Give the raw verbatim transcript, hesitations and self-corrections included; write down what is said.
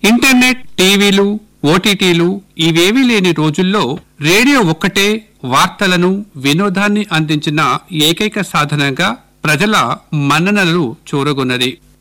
Internet, టీవీలు, ఓటీటీలు ఇవేవీ లేని రోజుల్లో రేడియో ఒక్కటే వార్తలను, వినోదాన్ని అందించిన ఏకైక సాధనంగా ప్రజల మన్ననలు చూరగొన్నది.